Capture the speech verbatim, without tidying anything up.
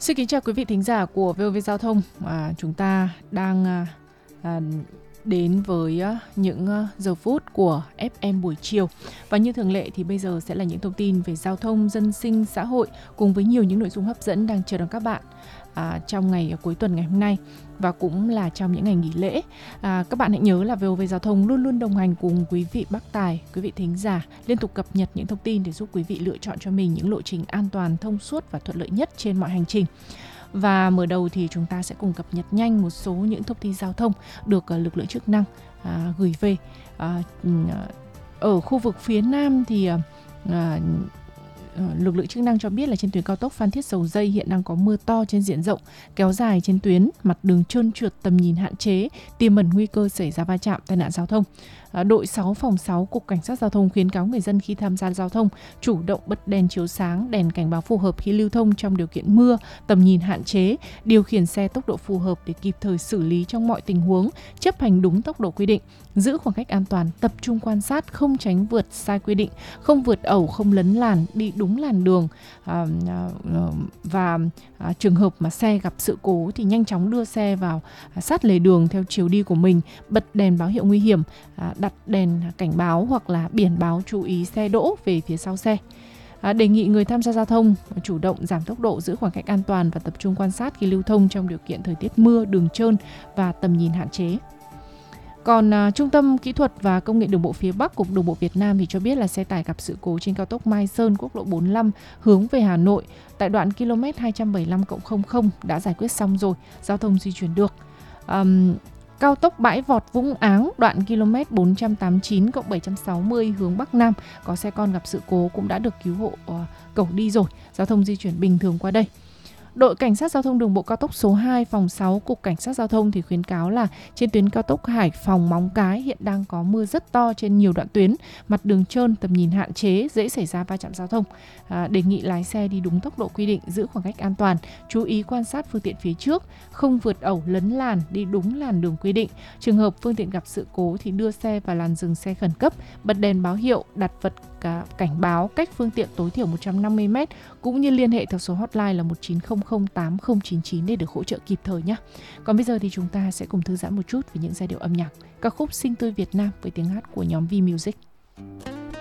Xin kính chào quý vị thính giả của vê o vê Giao thông. À, chúng ta đang à, à, đến với à, những à, giờ phút của ép em buổi chiều. Và như thường lệ thì bây giờ sẽ là những thông tin về giao thông, dân sinh, xã hội cùng với nhiều những nội dung hấp dẫn đang chờ đón các bạn à, trong ngày cuối tuần ngày hôm nay và cũng là trong những ngày nghỉ lễ. À, các bạn hãy nhớ là vê o vê Giao thông luôn luôn đồng hành cùng quý vị bác tài, quý vị thính giả, liên tục cập nhật những thông tin để giúp quý vị lựa chọn cho mình những lộ trình an toàn, thông suốt và thuận lợi nhất trên mọi hành trình. Và mở đầu thì chúng ta sẽ cùng cập nhật nhanh một số những thông tin giao thông được uh, lực lượng chức năng uh, gửi về. Uh, ở khu vực phía Nam thì uh, uh, lực lượng chức năng cho biết là trên tuyến cao tốc Phan Thiết - Dầu Giây hiện đang có mưa to trên diện rộng, kéo dài trên tuyến, mặt đường trơn trượt, tầm nhìn hạn chế, tiềm ẩn nguy cơ xảy ra va chạm, tai nạn giao thông. Đội sáu phòng sáu Cục Cảnh sát Giao thông khuyến cáo người dân khi tham gia giao thông chủ động bật đèn chiếu sáng, đèn cảnh báo phù hợp khi lưu thông trong điều kiện mưa, tầm nhìn hạn chế, điều khiển xe tốc độ phù hợp để kịp thời xử lý trong mọi tình huống, chấp hành đúng tốc độ quy định, giữ khoảng cách an toàn, tập trung quan sát, không tránh vượt sai quy định, không vượt ẩu, không lấn làn, đi đúng làn đường à, và à, trường hợp mà xe gặp sự cố thì nhanh chóng đưa xe vào à, sát lề đường theo chiều đi của mình, bật đèn báo hiệu nguy hiểm, à, đặt đèn cảnh báo hoặc là biển báo chú ý xe đỗ về phía sau xe. À, đề nghị người tham gia giao thông chủ động giảm tốc độ, giữ khoảng cách an toàn và tập trung quan sát khi lưu thông trong điều kiện thời tiết mưa, đường trơn và tầm nhìn hạn chế. Còn à, Trung tâm Kỹ thuật và Công nghệ Đường bộ phía Bắc, Cục Đường bộ Việt Nam thì cho biết là xe tải gặp sự cố trên cao tốc Mai Sơn, quốc lộ bốn mươi lăm hướng về Hà Nội tại đoạn km hai trăm bảy mươi lăm cộng không không đã giải quyết xong rồi, giao thông di chuyển được. Um, Cao tốc Bãi Vọt - Vũng Áng đoạn km bốn trăm tám mươi chín cộng bảy trăm sáu mươi hướng Bắc Nam có xe con gặp sự cố cũng đã được cứu hộ uh, cẩu đi rồi, giao thông di chuyển bình thường qua đây. Đội Cảnh sát Giao thông Đường bộ cao tốc số hai phòng sáu Cục Cảnh sát Giao thông thì khuyến cáo là trên tuyến cao tốc Hải Phòng - Móng Cái hiện đang có mưa rất to trên nhiều đoạn tuyến, mặt đường trơn, tầm nhìn hạn chế, dễ xảy ra va chạm giao thông. À, đề nghị lái xe đi đúng tốc độ quy định, giữ khoảng cách an toàn, chú ý quan sát phương tiện phía trước, không vượt ẩu lấn làn, đi đúng làn đường quy định. Trường hợp phương tiện gặp sự cố thì đưa xe vào làn dừng xe khẩn cấp, bật đèn báo hiệu, đặt vật cảnh báo cách phương tiện tối thiểu một trăm năm mươi mét, cũng như liên hệ theo số hotline là một chín không không tám không chín chín để được hỗ trợ kịp thời nhé. Còn bây giờ thì chúng ta sẽ cùng thư giãn một chút với những giai điệu âm nhạc, ca khúc Xinh Tươi Việt Nam với tiếng hát của nhóm V-Music.